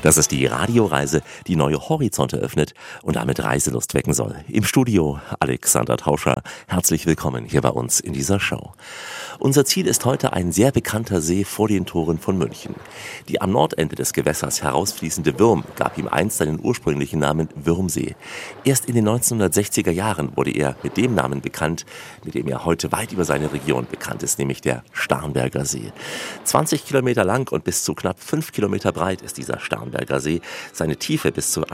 Das ist die Radioreise, die neue Horizonte öffnet und damit Reiselust wecken soll. Im Studio Alexander Tauscher. Herzlich willkommen hier bei uns in dieser Show. Unser Ziel ist heute ein sehr bekannter See vor den Toren von München. Die am Nordende des Gewässers herausfließende Würm gab ihm einst seinen ursprünglichen Namen Würmsee. Erst in den 1960er Jahren wurde er mit dem Namen bekannt, mit dem er heute weit über seine Region bekannt ist, nämlich der Starnberger See. 20 Kilometer lang und bis zu knapp 5 Kilometer breit ist dieser Starnberger See. Seine Tiefe bis zu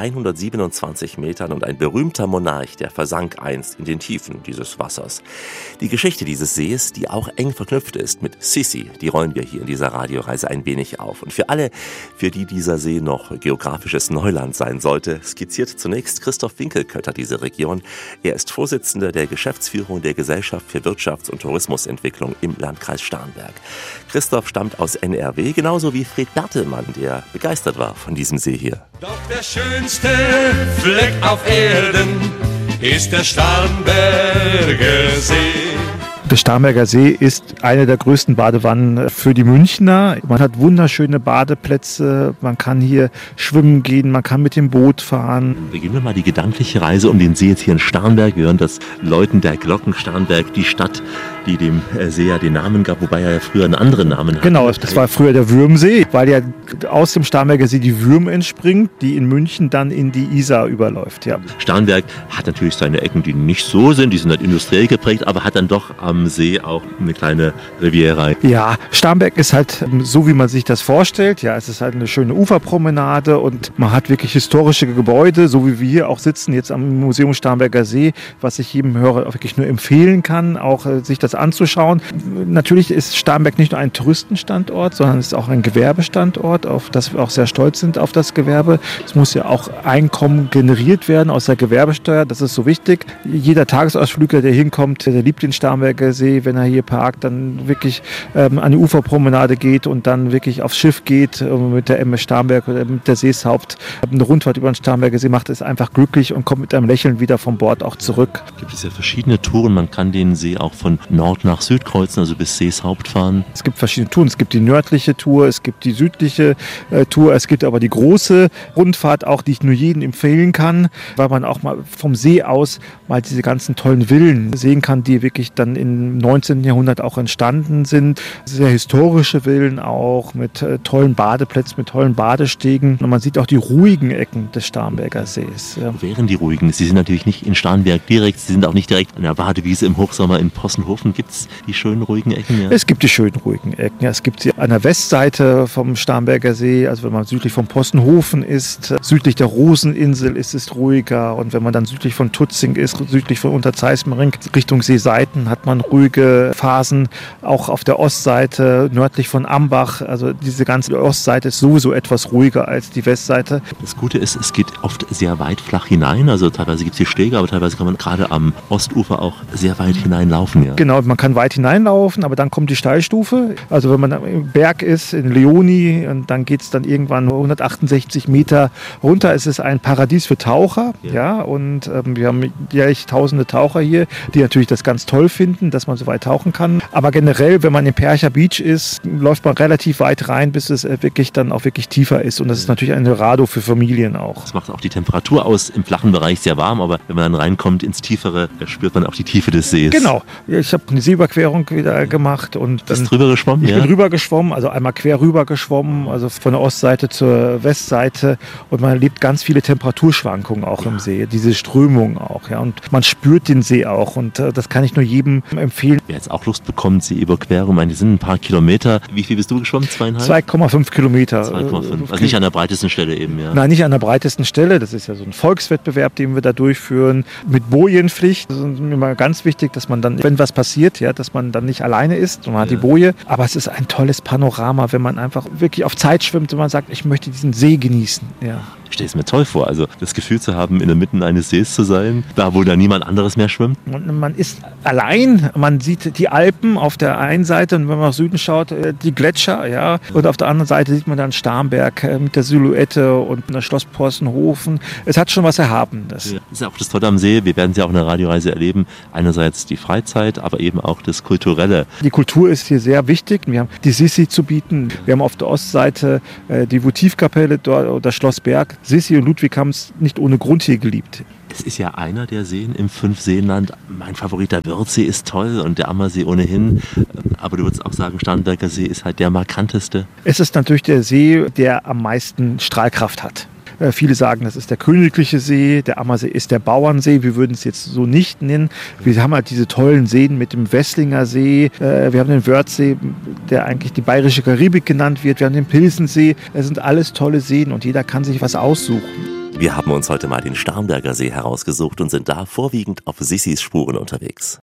127 Metern und ein berühmter Monarch, der versank einst in den Tiefen dieses Wassers. Die Geschichte dieses Sees, die auch eng verknüpft ist mit Sissi, die rollen wir hier in dieser Radioreise ein wenig auf. Und für alle, für die dieser See noch geografisches Neuland sein sollte, skizziert zunächst Christoph Winkelkötter diese Region. Er ist Vorsitzender der Geschäftsführung der Gesellschaft für Wirtschafts- und Tourismusentwicklung im Landkreis Starnberg. Christoph stammt aus NRW, genauso wie Fred Bertelmann, der begeistert war von diesem See hier. Doch der schönste Fleck auf Erden ist der Starnberger See. Der Starnberger See ist eine der größten Badewannen für die Münchner. Man hat wunderschöne Badeplätze, man kann hier schwimmen gehen, man kann mit dem Boot fahren. Beginnen wir mal die gedankliche Reise um den See jetzt hier in Starnberg. Wir hören das Läuten der Glocken. Starnberg, die Stadt, die dem See ja den Namen gab, wobei er ja früher einen anderen Namen hatte. Genau, das war früher der Würmsee, weil ja aus dem Starnberger See die Würm entspringt, die in München dann in die Isar überläuft. Ja. Starnberg hat natürlich seine Ecken, die nicht so sind, die sind halt industriell geprägt, aber hat dann doch am See auch eine kleine Riviera. Ja, Starnberg ist halt so, wie man sich das vorstellt. Ja, es ist halt eine schöne Uferpromenade und man hat wirklich historische Gebäude, so wie wir hier auch sitzen, jetzt am Museum Starnberger See, was ich jedem Hörer auch wirklich nur empfehlen kann, auch sich das anzuschauen. Natürlich ist Starnberg nicht nur ein Touristenstandort, sondern es ist auch ein Gewerbestandort, auf das wir auch sehr stolz sind auf das Gewerbe. Es muss ja auch Einkommen generiert werden aus der Gewerbesteuer, das ist so wichtig. Jeder Tagesausflügler, der hinkommt, der liebt den Starnberger See, wenn er hier parkt, dann wirklich an die Uferpromenade geht und dann wirklich aufs Schiff geht mit der MS Starnberg oder mit der Seeshaupt eine Rundfahrt über den Starnberger See macht, ist einfach glücklich und kommt mit einem Lächeln wieder vom Bord auch zurück. Gibt es ja verschiedene Touren, man kann den See auch von Nord nach Süd kreuzen, also bis Seeshaupt fahren. Es gibt verschiedene Touren, es gibt die nördliche Tour, es gibt die südliche Tour, es gibt aber die große Rundfahrt auch, die ich nur jedem empfehlen kann, weil man auch mal vom See aus mal diese ganzen tollen Villen sehen kann, die wirklich dann im 19. Jahrhundert auch entstanden sind. Sehr historische Villen auch mit tollen Badeplätzen, mit tollen Badestegen. Und man sieht auch die ruhigen Ecken des Starnberger Sees. Ja. Wo wären die ruhigen? Sie sind natürlich nicht in Starnberg direkt, Sie sind auch nicht direkt an der Badewiese im Hochsommer in Possenhofen. Gibt es die schönen ruhigen Ecken? Ja? Es gibt die schönen ruhigen Ecken. Ja, es gibt sie an der Westseite vom Starnberger See, also wenn man südlich von Possenhofen ist, südlich der Roseninsel ist es ruhiger. Und wenn man dann südlich von Tutzing ist, südlich von Unterzeismering, Richtung Seeseiten, hat man ruhige Phasen. Auch auf der Ostseite, nördlich von Ambach, also diese ganze Ostseite ist sowieso etwas ruhiger als die Westseite. Das Gute ist, es geht oft sehr weit flach hinein, also teilweise gibt es hier Stege, aber teilweise kann man gerade am Ostufer auch sehr weit hineinlaufen. Ja. Genau, man kann weit hineinlaufen, aber dann kommt die Steilstufe. Also wenn man im Berg ist, in Leoni, und dann geht es dann irgendwann 168 Meter runter. Es ist ein Paradies für Taucher, ja, und wir haben jährlich tausende Taucher hier, die natürlich das ganz toll finden, dass man so weit tauchen kann. Aber generell, wenn man im Percher Beach ist, läuft man relativ weit rein, bis es wirklich dann auch wirklich tiefer ist. Und das ist natürlich ein Eldorado für Familien auch. Das macht auch die Temperatur aus, im flachen Bereich sehr warm, aber wenn man dann reinkommt ins Tiefere, spürt man auch die Tiefe des Sees. Genau. Ich habe eine Seeüberquerung wieder gemacht. Und dann bist drüber geschwommen? Ich bin rüber geschwommen, also einmal quer rüber geschwommen, also von der Ostseite zur Westseite. Und man erlebt ganz viele Temperaturschwankungen auch im See, diese Strömung auch. Ja. Und man spürt den See auch. Und das kann ich nur jedem empfehlen. Wer jetzt auch Lust bekommt, Seeüberquerung, die sind ein paar Kilometer. Wie viel bist du geschwommen? 2,5 Kilometer. 2,5. Also nicht an der breitesten Stelle eben, ja? Nein, nicht an der breitesten Stelle. Das ist ja so ein Volkswettbewerb, den wir da durchführen. Mit Bojenpflicht. Das ist mir mal ganz wichtig, dass man dann, wenn was passiert, ja, dass man dann nicht alleine ist und man hat die Boje. Aber es ist ein tolles Panorama, wenn man einfach wirklich auf Zeit schwimmt und man sagt, ich möchte diesen See genießen. Ja. Ich stelle es mir toll vor, also das Gefühl zu haben, in der Mitte eines Sees zu sein, da wo da niemand anderes mehr schwimmt. Und man ist allein, man sieht die Alpen auf der einen Seite und wenn man nach Süden schaut, die Gletscher, ja. Und auf der anderen Seite sieht man dann Starnberg mit der Silhouette und das Schloss Porstenhofen. Es hat schon was Erhabenes. Ja, das ist ja auch das Tolle am See, wir werden es ja auch in der Radioreise erleben. Einerseits die Freizeit, aber eben auch das Kulturelle. Die Kultur ist hier sehr wichtig. Wir haben die Sissi zu bieten. Wir haben auf der Ostseite die Votivkapelle, dort das Schloss Berg. Sissi und Ludwig haben es nicht ohne Grund hier geliebt. Es ist ja einer der Seen im Fünfseenland. Mein Favorit, der Wörthsee, ist toll und der Ammersee ohnehin. Aber du würdest auch sagen, Starnberger See ist halt der markanteste. Es ist natürlich der See, der am meisten Strahlkraft hat. Viele sagen, das ist der königliche See, der Ammersee ist der Bauernsee. Wir würden es jetzt so nicht nennen. Wir haben halt diese tollen Seen mit dem Wesslinger See. Wir haben den Wörthsee, der eigentlich die bayerische Karibik genannt wird. Wir haben den Pilsensee. Das sind alles tolle Seen und jeder kann sich was aussuchen. Wir haben uns heute mal den Starnberger See herausgesucht und sind da vorwiegend auf Sissis Spuren unterwegs.